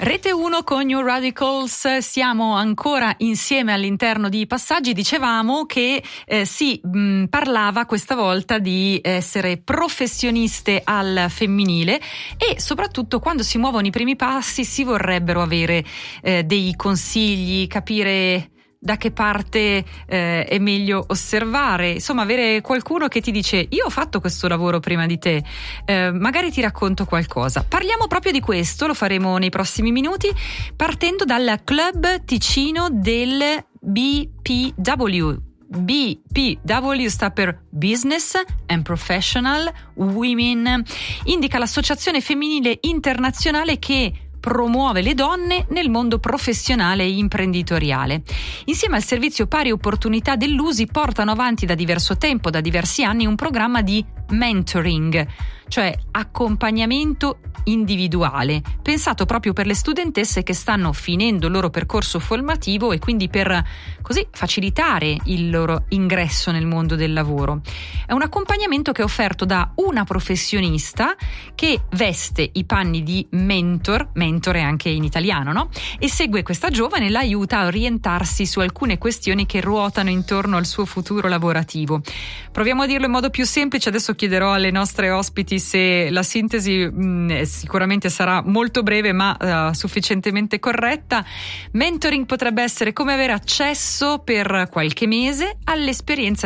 Rete 1 con New Radicals, siamo ancora insieme all'interno di Passaggi. Dicevamo che si parlava questa volta di essere professioniste al femminile e soprattutto quando si muovono i primi passi si vorrebbero avere dei consigli, capire da che parte è meglio osservare, insomma avere qualcuno che ti dice io ho fatto questo lavoro prima di te, magari ti racconto qualcosa. Parliamo proprio di questo, lo faremo nei prossimi minuti partendo dal Club Ticino del BPW. BPW sta per Business and Professional Women, indica l'associazione femminile internazionale che promuove le donne nel mondo professionale e imprenditoriale. Insieme al servizio pari opportunità dell'USI portano avanti da diverso tempo, da diversi anni, un programma di mentoring, cioè accompagnamento individuale, pensato proprio per le studentesse che stanno finendo il loro percorso formativo e quindi per così facilitare il loro ingresso nel mondo del lavoro. È un accompagnamento che è offerto da una professionista che veste i panni di mentore anche in italiano, no? E segue questa giovane e la aiuta a orientarsi su alcune questioni che ruotano intorno al suo futuro lavorativo. Proviamo a dirlo in modo più semplice, adesso chiederò alle nostre ospiti se la sintesi sicuramente sarà molto breve ma sufficientemente corretta. Mentoring potrebbe essere come avere accesso per qualche mese all'esperienza